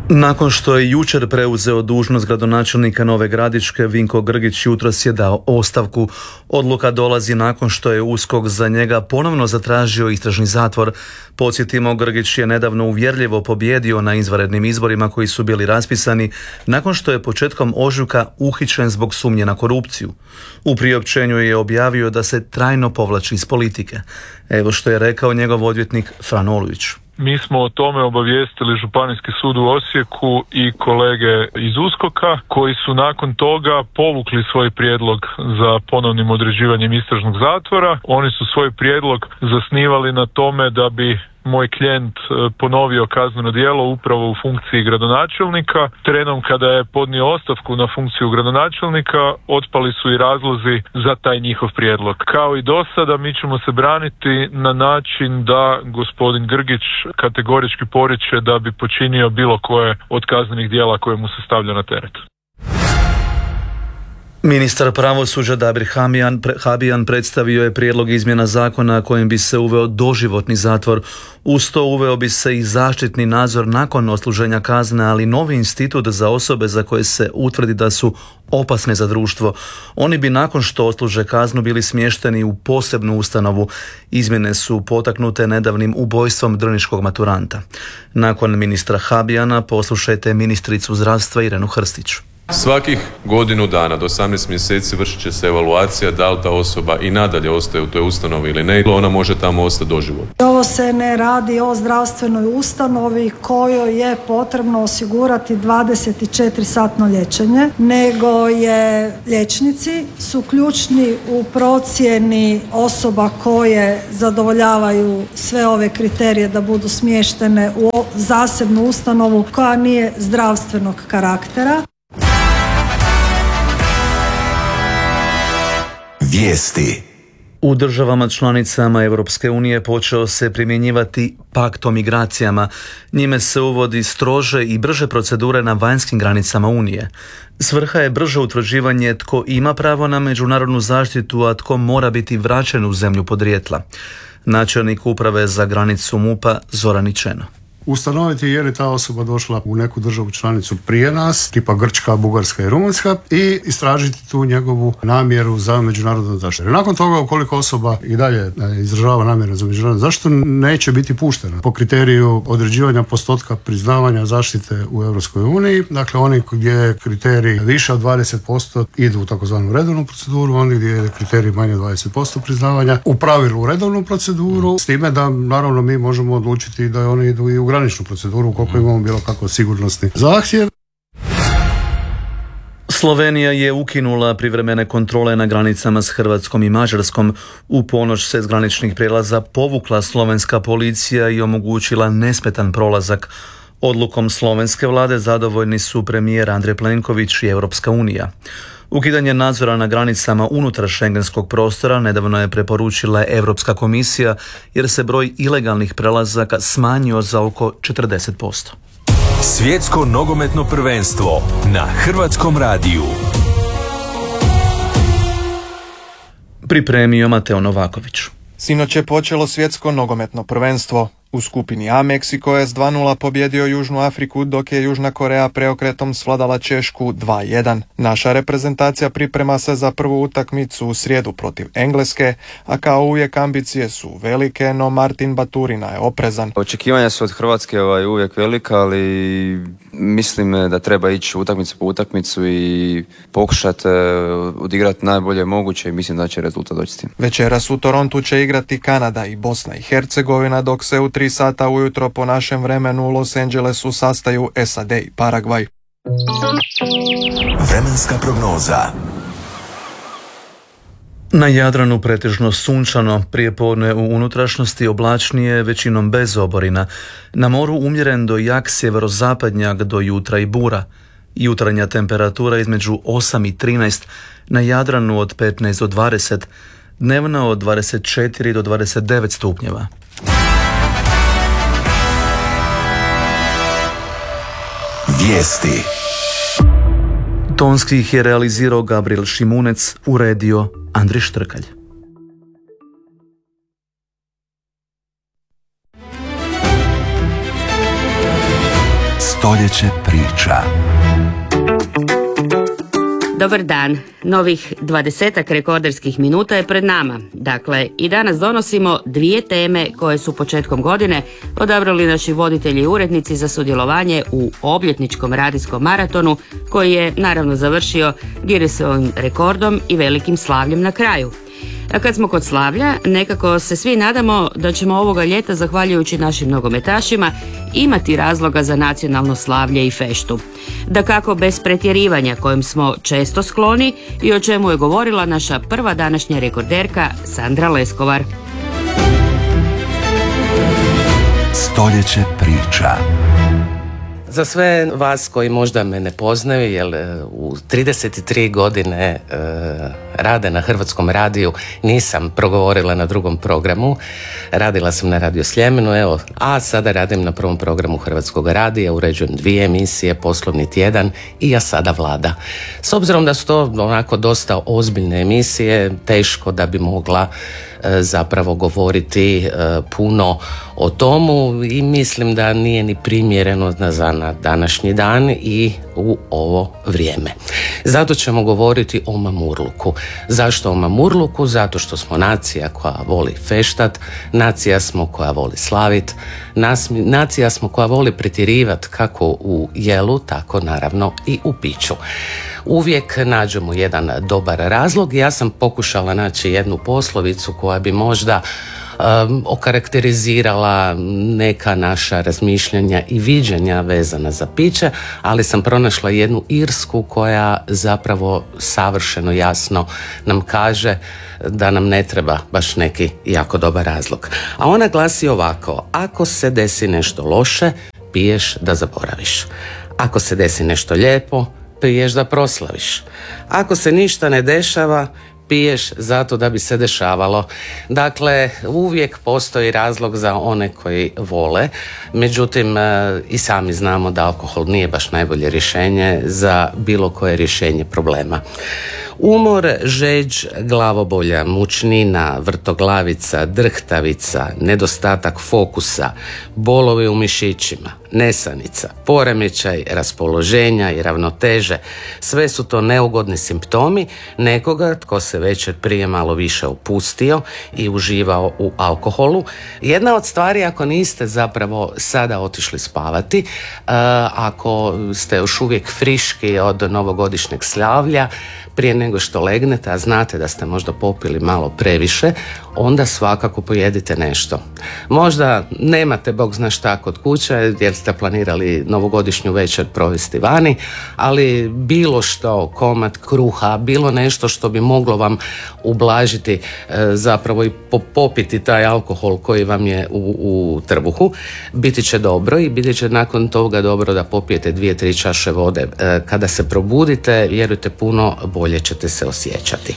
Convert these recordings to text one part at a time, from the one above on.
Nakon što je jučer preuzeo dužnost gradonačelnika Nove Gradiške, Vinko Grgić jutros je dao ostavku. Odluka dolazi nakon što je USKOK za njega ponovno zatražio istražni zatvor. Podsjetimo, Grgić je nedavno uvjerljivo pobijedio na izvanrednim izborima koji su bili raspisani nakon što je početkom ožujka uhićen zbog sumnje na korupciju. U priopćenju je objavio da se trajno povlači iz politike. Evo što je rekao njegov odvjetnik Fran Olujić. Mi smo o tome obavijestili Županijski sud u Osijeku i kolege iz USKOK-a koji su nakon toga povukli svoj prijedlog za ponovnim određivanjem istražnog zatvora. Oni su svoj prijedlog zasnivali na tome da bi moj klijent ponovio kazneno djelo upravo u funkciji gradonačelnika. Trenom kada je podnio ostavku na funkciju gradonačelnika, otpali su i razlozi za taj njihov prijedlog. Kao i do sada, mi ćemo se braniti na način da gospodin Grgić kategorički poriče da bi počinio bilo koje od kaznenih djela koje mu se stavlja na teret. Ministar pravosuđa Damir Habijan predstavio je prijedlog izmjena zakona kojim bi se uveo doživotni zatvor. Uz to uveo bi se i zaštitni nadzor nakon odsluženja kazne, ali novi institut za osobe za koje se utvrdi da su opasne za društvo. Oni bi nakon što odsluže kaznu bili smješteni u posebnu ustanovu. Izmjene su potaknute nedavnim ubojstvom drniškog maturanta. Nakon ministra Habijana poslušajte ministricu zdravstva Irenu Hrstić. Svakih godinu dana do 18 mjeseci vršit će se evaluacija da li ta osoba i nadalje ostaje u toj ustanovi ili ne, ona može tamo ostati doživotno. Ovo se ne radi o zdravstvenoj ustanovi kojoj je potrebno osigurati 24-satno liječenje, nego je liječnici su ključni u procjeni osoba koje zadovoljavaju sve ove kriterije da budu smještene u zasebnu ustanovu koja nije zdravstvenog karaktera. Vijesti. U državama članicama Europske unije počeo se primjenjivati pakt o migracijama. Njime se uvodi strože i brže procedure na vanjskim granicama Unije. Svrha je brže utvrđivanje tko ima pravo na međunarodnu zaštitu, a tko mora biti vraćen u zemlju podrijetla. Načelnik uprave za granicu MUP-a Zoran Ičeno. Ustanoviti je li ta osoba došla u neku državu članicu prije nas, tipa Grčka, Bugarska i Rumunjska, i istražiti tu njegovu namjeru za međunarodnu zaštitu. Nakon toga, ukoliko osoba i dalje izražava namjeru za međunarodnu zaštitu, neće biti puštena po kriteriju određivanja postotka priznavanja zaštite u Europskoj uniji. Dakle, oni gdje je kriterij više od 20% idu u takozvanu redovnu proceduru, oni gdje je kriterij manje od 20% priznavanja u pravilu u redovnu proceduru, s time da naravno mi možemo odlučiti da oni idu i u graničnu proceduru ukoliko imamo bilo kakvo sigurnosni zahtjev. Slovenija je ukinula privremene kontrole na granicama s Hrvatskom i Mađarskom. U ponoć se s graničnih prijelaza povukla slovenska policija i omogućila nesmetan prolazak. Odlukom slovenske vlade zadovoljni su premijer Andrej Plenković i Europska unija. Ukidanje nadzora na granicama unutar šengenskog prostora nedavno je preporučila Europska komisija jer se broj ilegalnih prelazaka smanjio za oko 40%. Svjetsko nogometno prvenstvo na Hrvatskom radiju. Pripremio Mateo Novaković. Sinoć je počelo svjetsko nogometno prvenstvo. U skupini A Meksiko je s 2:0 pobjedio Južnu Afriku, dok je Južna Koreja preokretom svladala Češku 2:1. Naša reprezentacija priprema se za prvu utakmicu u srijedu protiv Engleske, a kao uvijek ambicije su velike, no Martin Baturina je oprezan. Očekivanja su od Hrvatske uvijek velika, ali mislim da treba ići utakmicu po utakmicu i pokušati odigrati najbolje moguće i mislim da će rezultat doći s tim. Večeras u Torontu će igrati Kanada i Bosna i Hercegovina, dok se u 3 sata ujutro po našem vremenu u Los Angelesu sastaju SAD i Paragvaj. Vremenska prognoza. Na Jadranu pretežno sunčano, prijepodne u unutrašnjosti oblačnije, većinom bez oborina. Na moru umjeren do jak sjeverozapadnjak do jutra i bura. Jutarnja temperatura između 8 i 13, na Jadranu od 15 do 20, dnevna od 24 do 29 stupnjeva. Vijesti. Tonski ih je realizirao Gabriel Šimunec, uredio Andrij Štrkalj. Stoljeće priča. Dobar dan. Novih 20 rekorderskih minuta je pred nama. Dakle, i danas donosimo dvije teme koje su početkom godine odabrali naši voditelji i urednici za sudjelovanje u obljetničkom radijskom maratonu koji je naravno završio Guinnessovim rekordom i velikim slavljem na kraju. A kad smo kod slavlja, nekako se svi nadamo da ćemo ovoga ljeta, zahvaljujući našim nogometašima, imati razloga za nacionalno slavlje i feštu. Dakako bez pretjerivanja kojim smo često skloni i o čemu je govorila naša prva današnja rekorderka Sandra Leskovar. Stoljeće priča. Za sve vas koji možda me ne poznaju, jer u 33 godine rada na Hrvatskom radiju nisam progovorila na drugom programu. Radila sam na Radio Sljemenu, a sada radim na prvom programu Hrvatskog radija, uređujem 2 emisije, Poslovni tjedan i Ja sada Vlada. S obzirom da su to onako dosta ozbiljne emisije, teško da bi mogla zapravo govoriti puno o tomu i mislim da nije ni primjereno za današnji dan i u ovo vrijeme. Zato ćemo govoriti o mamurluku. Zašto o mamurluku? Zato što smo nacija koja voli feštat, nacija smo koja voli slavit, nacija smo koja voli pretjerivat kako u jelu, tako naravno i u piću. Uvijek nađemo jedan dobar razlog. Ja sam pokušala naći jednu poslovicu koja bi možda okarakterizirala neka naša razmišljanja i viđenja vezana za piće, ali sam pronašla jednu irsku koja zapravo savršeno jasno nam kaže da nam ne treba baš neki jako dobar razlog. A ona glasi ovako: ako se desi nešto loše, piješ da zaboraviš. Ako se desi nešto lijepo, piješ da proslaviš. Ako se ništa ne dešava, piješ zato da bi se dešavalo. Dakle, uvijek postoji razlog za one koji vole, međutim i sami znamo da alkohol nije baš najbolje rješenje za bilo koje rješenje problema. Umor, žeđ, glavobolja, mučnina, vrtoglavica, drhtavica, nedostatak fokusa, bolovi u mišićima, nesanica, poremećaj raspoloženja i ravnoteže, sve su to neugodni simptomi nekoga tko se večer prije malo više opustio i uživao u alkoholu. Jedna od stvari, ako niste zapravo sada otišli spavati, ako ste još uvijek friški od novogodišnjeg slavlja, prije nego što legnete, a znate da ste možda popili malo previše, onda svakako pojedite nešto. Možda nemate bog zna šta kod kuće jer ste planirali novogodišnju večer provesti vani, ali bilo što, komad kruha, bilo nešto što bi moglo vam ublažiti zapravo i popiti taj alkohol koji vam je u trbuhu, biti će dobro i biti će nakon toga dobro da popijete 2-3 čaše vode. Kada se probudite, vjerujte, puno bolje ćete se osjećati.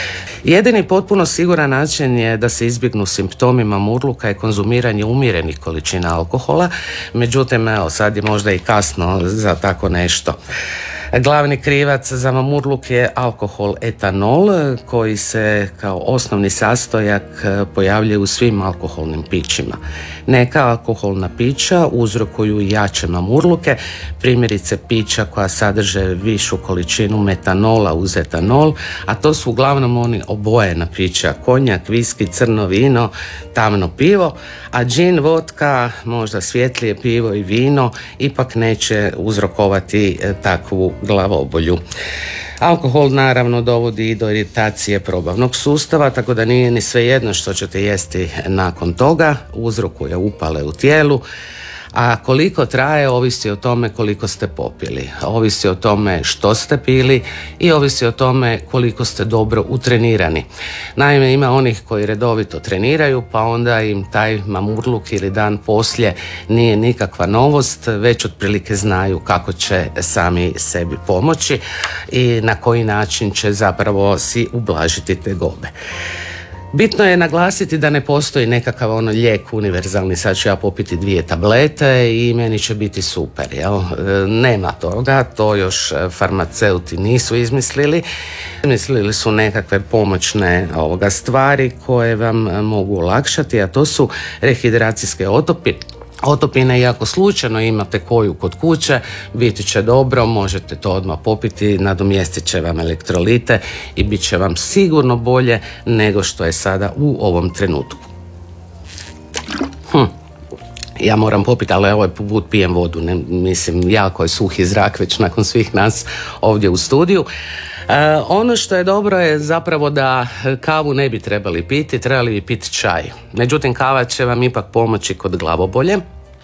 Jedini potpuno siguran način je da se izbjegnu simptomi mamurluka je konzumiranje umjerenih količina alkohola, međutim, sad je možda i kasno za tako nešto. Glavni krivac za mamurluk je alkohol etanol koji se kao osnovni sastojak pojavljuje u svim alkoholnim pićima. Neka alkoholna pića uzrokuju jače mamurluke, primjerice pića koja sadrže višu količinu metanola uz etanol, a to su uglavnom oni obojena pića: konjak, viski, crno vino, tamno pivo, a džin, vodka, možda svjetlije pivo i vino ipak neće uzrokovati takvu glavobolju. Alkohol naravno dovodi i do iritacije probavnog sustava, tako da nije ni svejedno što ćete jesti nakon toga, uzrokuje upale u tijelu, a koliko traje ovisi o tome koliko ste popili, ovisi o tome što ste pili i ovisi o tome koliko ste dobro utrenirani. Naime, ima onih koji redovito treniraju, pa onda im taj mamurluk ili dan poslije nije nikakva novost, već otprilike znaju kako će sami sebi pomoći i na koji način će zapravo si ublažiti tegobe. Bitno je naglasiti da ne postoji nekakav lijek univerzalni, sad ću ja popiti 2 tablete i meni će biti super, jel? Nema toga, to još farmaceuti nisu izmislili. Mislili su nekakve pomoćne stvari koje vam mogu olakšati, a to su rehidracijske otopine i ako slučajno imate koju kod kuće, biti će dobro, možete to odmah popiti, nadomjestit će vam elektrolite i bit će vam sigurno bolje nego što je sada u ovom trenutku. Ja moram popiti, ali ovaj put pijem vodu, mislim, jako je suhi zrak već nakon svih nas ovdje u studiju. Ono što je dobro je zapravo da kavu ne bi trebali piti, trebali bi piti čaj. Međutim, kava će vam ipak pomoći kod glavobolje.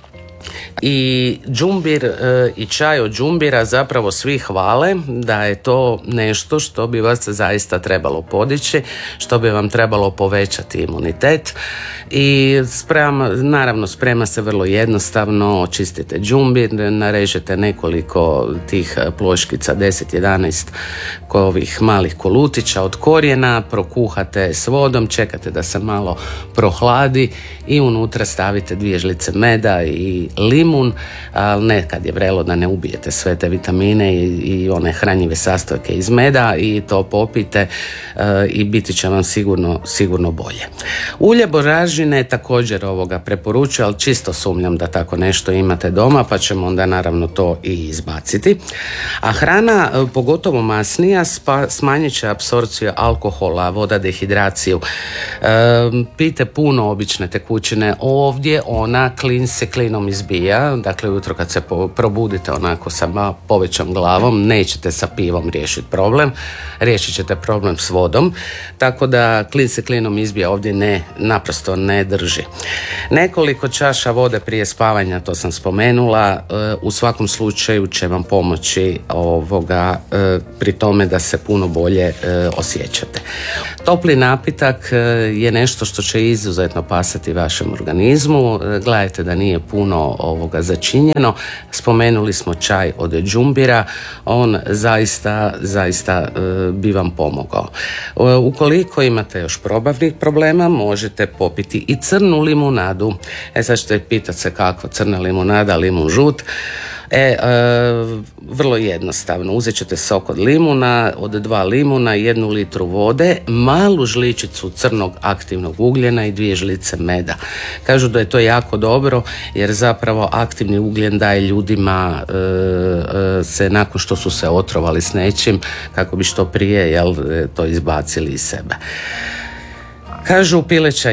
I džumbir i čaj od džumbira zapravo svi hvale da je to nešto što bi vas zaista trebalo podići, što bi vam trebalo povećati imunitet. I sprema se vrlo jednostavno, očistite džumbir, narežete nekoliko tih ploškica, 10-11 ovih malih kolutića od korijena, prokuhate s vodom, čekate da se malo prohladi i unutra stavite 2 žlice meda i limun, ali ne kad je vrelo da ne ubijete sve te vitamine i one hranjive sastojke iz meda i to popijte i biti će vam sigurno bolje. Ulje božažine također preporučujem, ali čisto sumnjam da tako nešto imate doma, pa ćemo onda naravno to i izbaciti. A hrana, pogotovo masnija, smanjit će apsorpciju alkohola, voda, dehidraciju. Pijte puno obične tekućine, ovdje ona klin se klinom izbija, dakle ujutro kad se probudite onako sa povećom glavom, nećete sa pivom riješiti problem, riješit ćete problem s vodom, tako da klin se klinom izbija ovdje naprosto ne drži. Nekoliko čaša vode prije spavanja, to sam spomenula, u svakom slučaju će vam pomoći pri tome da se puno bolje osjećate. Topli napitak je nešto što će izuzetno pasati vašem organizmu. Gledajte da nije puno začinjeno. Spomenuli smo čaj od džumbira, on zaista bi vam pomogao. Ukoliko imate još probavnih problema, možete popiti i crnu limunadu. Sad ćete pitati se kako crna limunada, limun žut. Vrlo jednostavno, uzet ćete sok od limuna, od 2 limuna, 1 litru vode, malu žličicu crnog aktivnog ugljena i 2 žlice meda. Kažu da je to jako dobro jer zapravo aktivni ugljen daje ljudima se nakon što su se otrovali s nečim kako bi što prije to izbacili iz sebe. Kažu pileća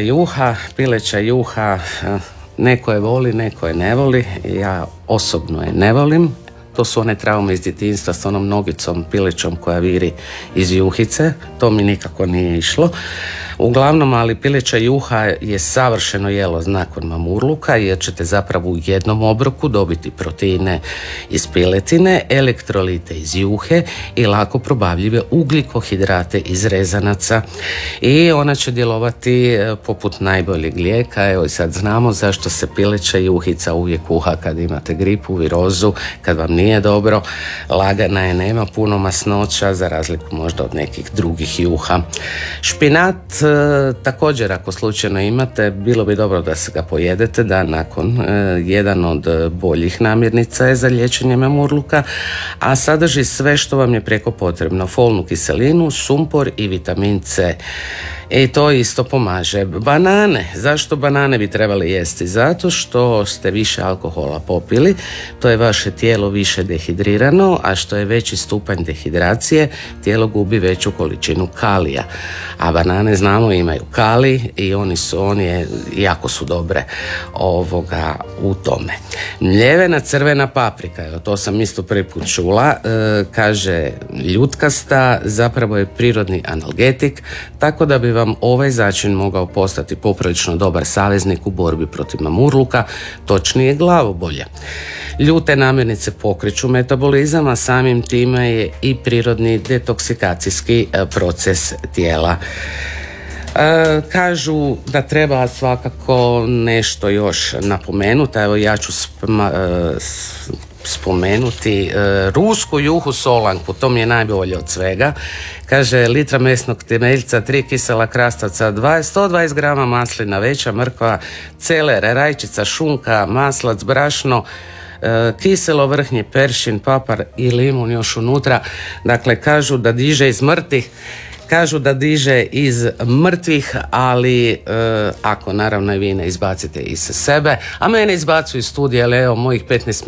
juha, neko je voli, neko je ne voli, ja osobno je ne volim. To su one traume iz djetinjstva s onom nogicom pilećom koja viri iz juhice, to mi nikako nije išlo. Uglavnom, ali pileća juha je savršeno jelo nakon mamurluka jer ćete zapravo u jednom obroku dobiti proteine iz piletine, elektrolite iz juhe i lako probavljive ugljikohidrate iz rezanaca i ona će djelovati poput najboljeg lijeka. Evo i sad znamo zašto se pileća juhica uvijek kuha kad imate gripu, virozu, kad vam nije dobro, lagana je, nema puno masnoća za razliku možda od nekih drugih juha. Špinat također ako slučajno imate, bilo bi dobro da se ga pojedete, da nakon jedan od boljih namirnica je za liječenje mamurluka, a sadrži sve što vam je prijeko potrebno, folnu kiselinu, sumpor i vitamin C. I to isto pomaže. Banane, zašto banane bi trebali jesti? Zato što ste više alkohola popili, to je vaše tijelo više dehidrirano, a što je veći stupanj dehidracije, tijelo gubi veću količinu kalija. A banane znamo imaju kalij i oni jako su dobre u tome. Mljevena crvena paprika, to sam isto prvi put čula, kaže ljutkasta, zapravo je prirodni analgetik, tako da bi vam ovaj začin mogao postati poprilično dobar saveznik u borbi protiv mamurluka, točnije glavobolje. Ljute namirnice pokreću metabolizam, a samim time je i prirodni detoksikacijski proces tijela. Kažu da treba svakako nešto još napomenuti, evo ja ću spomenuti rusku juhu solanku, to mi je najbolje od svega. Kaže litra mesnog temeljca, 3 kisela krastavca, 120 grama maslina, veća mrkva, celer, rajčica, šunka, maslac, brašno, kiselo vrhnje, peršin, papar i limun još unutra. Dakle, kažu da diže iz mrtvih Kažu da diže iz mrtvih, ali ako naravno i vi ne izbacite iz sebe, a mene izbacuju iz studija, ali evo mojih 15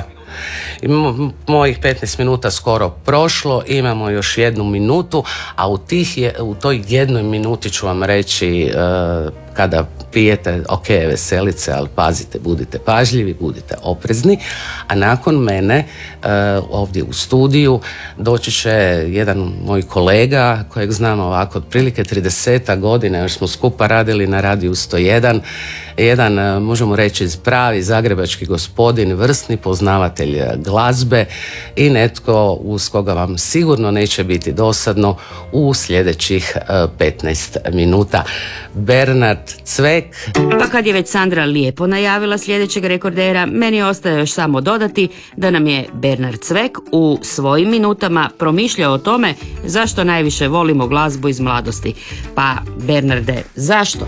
minuta skoro prošlo, imamo još 1 minutu, a u toj 1 minuti ću vam reći kada pijete, ok, veselice, ali pazite, budite pažljivi, budite oprezni, a nakon mene ovdje u studiju doći će jedan moj kolega kojeg znam ovako otprilike 30 godina, još smo skupa radili na Radiju 101, jedan, možemo reći, pravi zagrebački gospodin, vrsni poznavatelj glazbe i netko uz koga vam sigurno neće biti dosadno u sljedećih 15 minuta. Bernard Cvek. Pa kad je već Sandra lijepo najavila sljedećeg rekordera, meni ostaje još samo dodati da nam je Bernard Cvek u svojim minutama promišljao o tome zašto najviše volimo glazbu iz mladosti. Pa Bernarde, zašto?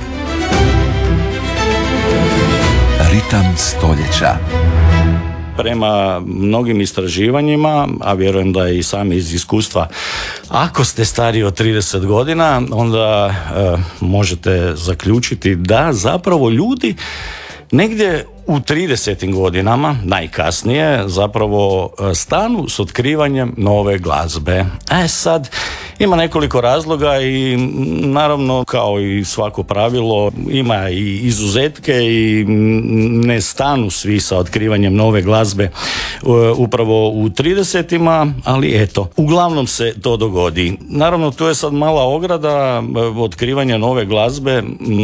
Ritam stoljeća. Prema mnogim istraživanjima, a vjerujem da i sami iz iskustva, ako ste stariji od 30 godina, onda možete zaključiti da zapravo ljudi negdje u 30. godinama, najkasnije, zapravo stanu s otkrivanjem nove glazbe. Sad, ima nekoliko razloga i naravno, kao i svako pravilo, ima i izuzetke i ne stanu svi sa otkrivanjem nove glazbe upravo u 30-ima, ali eto, uglavnom se to dogodi. Naravno, tu je sad mala ograda, otkrivanje nove glazbe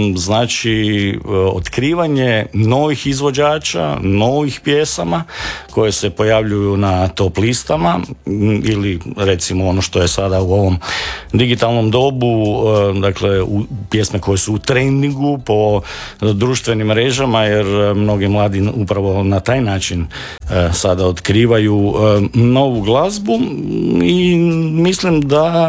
znači otkrivanje novih izvođača, novih pjesama koje se pojavljuju na top listama ili recimo ono što je sada u ovom digitalnom dobu, dakle pjesme koje su u trendingu po društvenim mrežama, jer mnogi mladi upravo na taj način sada otkrivaju novu glazbu i mislim da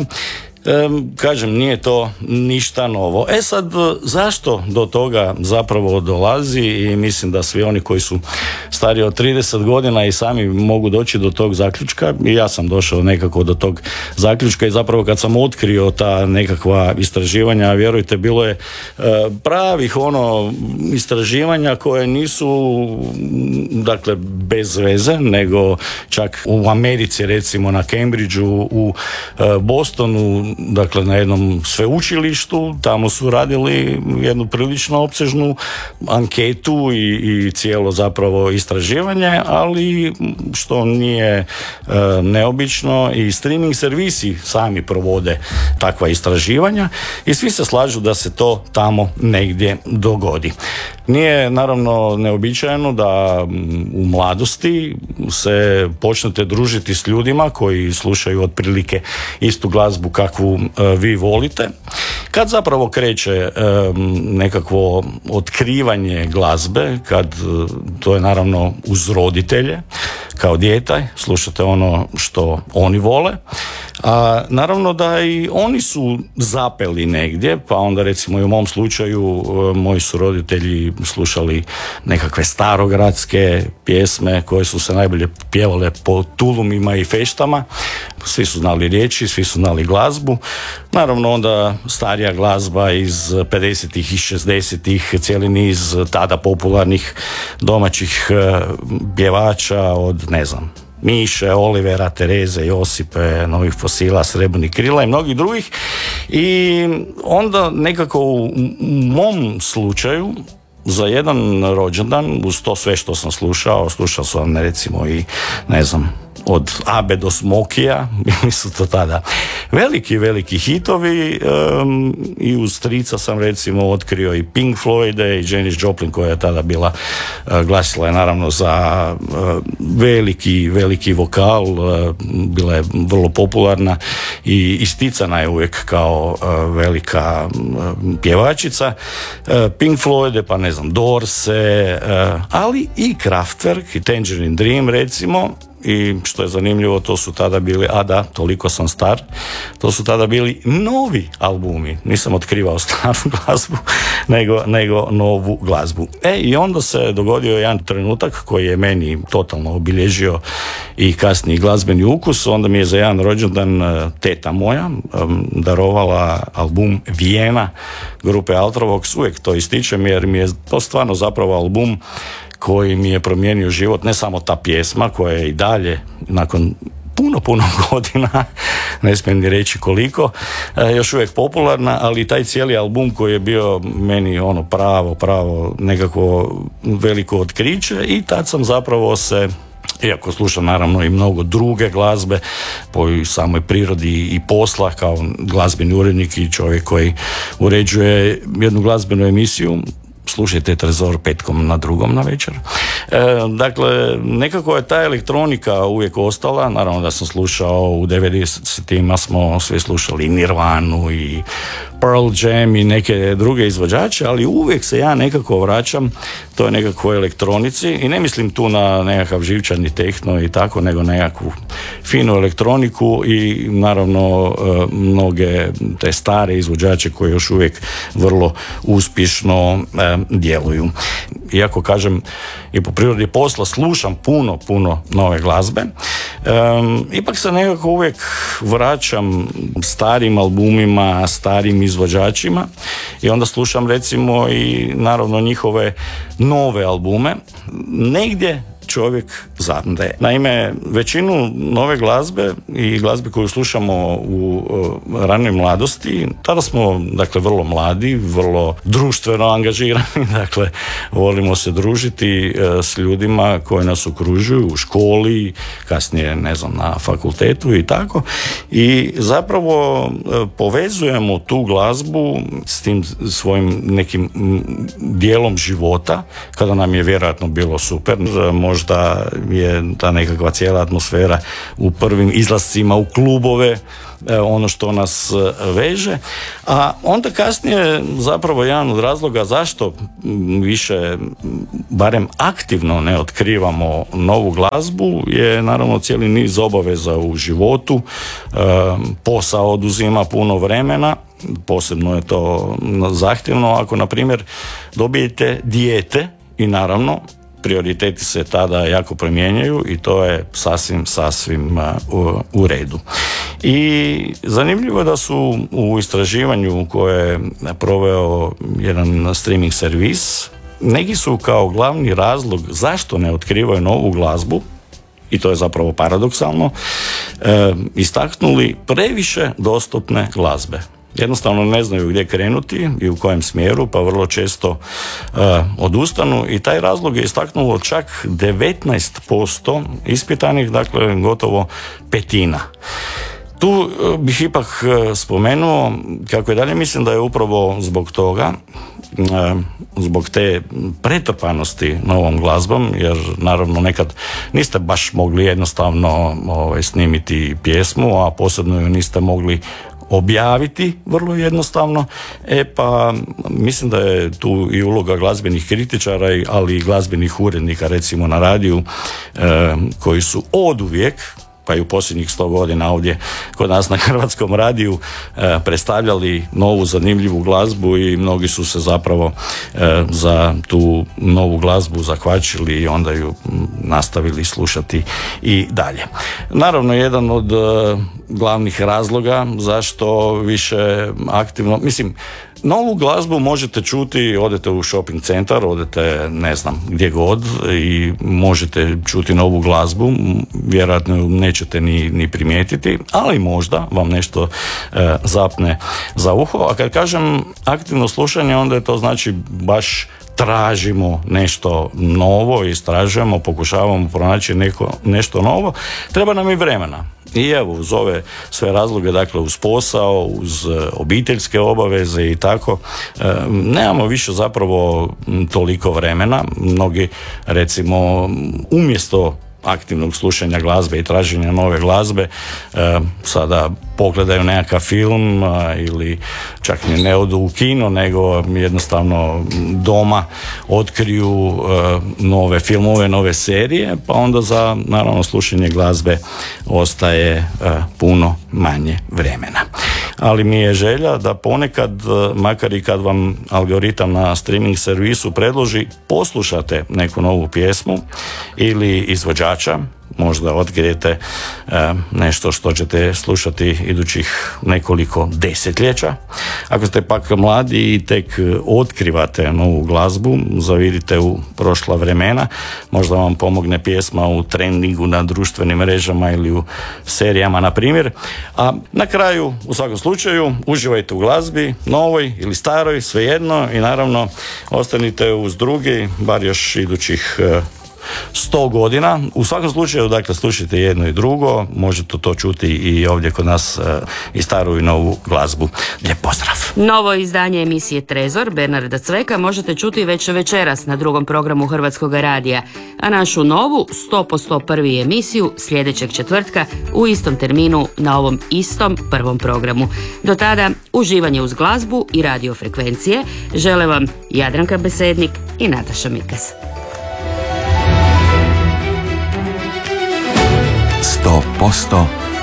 kažem, nije to ništa novo. Sad, zašto do toga zapravo dolazi? I mislim da svi oni koji su stariji od 30 godina i sami mogu doći do tog zaključka, i ja sam došao nekako do tog zaključka i zapravo kad sam otkrio ta nekakva istraživanja, vjerujte, bilo je pravih istraživanja koje nisu, dakle, bez veze, nego čak u Americi, recimo na Cambridgeu, u Bostonu, dakle na jednom sveučilištu, tamo su radili jednu prilično opsežnu anketu i cijelo zapravo istraživanje, ali što nije neobično, i streaming servisi sami provode takva istraživanja i svi se slažu da se to tamo negdje dogodi. Nije naravno neobičajeno da u mladosti se počnete družiti s ljudima koji slušaju otprilike istu glazbu kakvu vi volite. Kad zapravo kreće nekakvo otkrivanje glazbe, kad to je naravno uz roditelje, kao dijete, slušate ono što oni vole, a naravno da i oni su zapeli negdje, pa onda recimo i u mom slučaju moji su roditelji slušali nekakve starogradske pjesme koje su se najbolje pjevale po tulumima i feštama, svi su znali riječi, svi su znali glazbu, naravno onda starija glazba iz 50-ih i 60-ih, cijeli niz tada popularnih domaćih pjevača od, ne znam, Miše, Olivera, Tereze, Josipe, Novih Fosila, Srebrnih krila i mnogih drugih. I onda nekako u mom slučaju za jedan rođendan, uz to sve što sam slušao sam recimo i, ne znam, od Abe do Smokija, bili su to tada veliki hitovi, i uz strica sam recimo otkrio i Pink Floyde i Janis Joplin, koja je tada bila, glasila je naravno za veliki vokal, bila je vrlo popularna i isticana je uvijek kao velika pjevačica. Pink Floyde, pa ne znam, Doorse, ali i Kraftwerk i Tangerine Dream recimo. i što je zanimljivo, to su tada bili, a da, toliko sam star, to su tada bili novi albumi, nisam otkrivao staru glazbu, nego novu glazbu. I onda se dogodio jedan trenutak koji je meni totalno obilježio i kasniji glazbeni ukus. Onda mi je za jedan rođendan teta moja darovala album Vijena grupe Ultravox. Uvijek to ističem jer mi je to stvarno zapravo album koji mi je promijenio život, ne samo ta pjesma koja je i dalje nakon puno godina, ne smijem ni reći koliko, još uvijek popularna, ali taj cijeli album koji je bio meni pravo nekako veliko otkriće, i tad sam zapravo se, iako slušam naravno i mnogo druge glazbe po samoj prirodi i posla kao glazbeni urednik i čovjek koji uređuje jednu glazbenu emisiju, slušajte Trezor petkom na 2 na večer. Dakle, nekako je ta elektronika uvijek ostala. Naravno da sam slušao u 90-ima, smo svi slušali Nirvanu i Pearl Jam i neke druge izvođače, ali uvijek se ja nekako vraćam toj nekakvoj elektronici, i ne mislim tu na nekakav živčani tehno i tako, nego nekakvu finu elektroniku i naravno mnoge te stare izvođače koji još uvijek vrlo uspješno djeluju. Iako kažem, i po prirodi posla slušam puno nove glazbe, ipak se nekako uvijek vraćam starim albumima, starim izvođačima, i onda slušam recimo i naravno njihove nove albume. Negdje čovjek zapne. Naime, većinu nove glazbe i glazbe koju slušamo u ranoj mladosti, tada smo, dakle, vrlo mladi, vrlo društveno angažirani, dakle, volimo se družiti s ljudima koji nas okružuju u školi, kasnije, ne znam, na fakultetu i tako, i zapravo povezujemo tu glazbu s tim svojim nekim dijelom života, kada nam je vjerojatno bilo super, možda je ta nekakva cijela atmosfera u prvim izlascima u klubove ono što nas veže, a onda kasnije zapravo jedan od razloga zašto više, barem aktivno, ne otkrivamo novu glazbu je naravno cijeli niz obaveza u životu. Posao oduzima puno vremena, posebno je to zahtjevno ako na primjer dobijete dijete, i naravno prioriteti se tada jako promjenjaju i to je sasvim u redu. I zanimljivo je da su u istraživanju koje je proveo jedan streaming servis, neki su kao glavni razlog zašto ne otkrivaju novu glazbu, i to je zapravo paradoksalno, istaknuli previše dostupne glazbe. Jednostavno ne znaju gdje krenuti i u kojem smjeru, pa vrlo često odustanu, i taj razlog je istaknulo čak 19% ispitanih, dakle gotovo petina. Tu bih ipak spomenuo kako i dalje mislim da je upravo zbog toga, zbog te pretrpanosti novom glazbom, jer naravno nekad niste baš mogli jednostavno snimiti pjesmu, a posebno ju niste mogli objaviti vrlo jednostavno, pa mislim da je tu i uloga glazbenih kritičara, ali i glazbenih urednika recimo na radiju, koji su oduvijek, pa i u posljednjih 100 godina ovdje kod nas na Hrvatskom radiju predstavljali novu zanimljivu glazbu, i mnogi su se zapravo za tu novu glazbu zahvaćili i onda ju nastavili slušati i dalje. Naravno, jedan od glavnih razloga zašto više aktivno, mislim, novu glazbu možete čuti, odete u shopping centar, odete ne znam gdje god i možete čuti novu glazbu, vjerojatno nećete ni primijetiti, ali možda vam nešto zapne za uho. A kad kažem aktivno slušanje, onda je to znači baš tražimo nešto novo, istražujemo, pokušavamo pronaći nešto novo, treba nam i vremena. I evo, uz ove sve razloge, dakle uz posao, uz obiteljske obaveze i tako, nemamo više zapravo toliko vremena. Mnogi, recimo, umjesto aktivnog slušanja glazbe i traženja nove glazbe sada pogledaju nekakav film ili čak ne odu u kino, nego jednostavno doma otkriju nove filmove, nove serije, pa onda za naravno slušanje glazbe ostaje puno manje vremena. Ali mi je želja da ponekad, makar i kad vam algoritam na streaming servisu predloži, poslušate neku novu pjesmu ili izvođača, možda otkrijete nešto što ćete slušati idućih nekoliko desetljeća. Ako ste pak mladi i tek otkrivate novu glazbu, zavidite u prošla vremena, možda vam pomogne pjesma u trendingu na društvenim mrežama ili u serijama, na primjer. A na kraju, u svakom slučaju, uživajte u glazbi, novoj ili staroj, svejedno, i naravno ostanite uz drugi, bar još idućih 100 godina. U svakom slučaju, dakle, slušajte jedno i drugo, možete to čuti i ovdje kod nas, i staru i novu glazbu. Lijep pozdrav! Novo izdanje emisije Trezor Bernarda Cveka možete čuti već večeras na drugom programu Hrvatskog radija, a našu novu 100% emisiju sljedećeg četvrtka u istom terminu na ovom istom prvom programu. Do tada, uživanje uz glazbu i radiofrekvencije žele vam Jadranka Besednik i Nataša Mikas. 100%